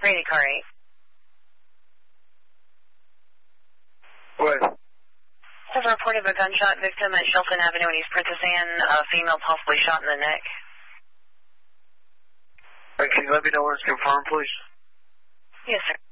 Ready, car 8. What? Have a report of a gunshot victim at Shelton Avenue in East Princess Anne, a female possibly shot in the neck. Can you let me know when it's confirmed, please? Yes, sir.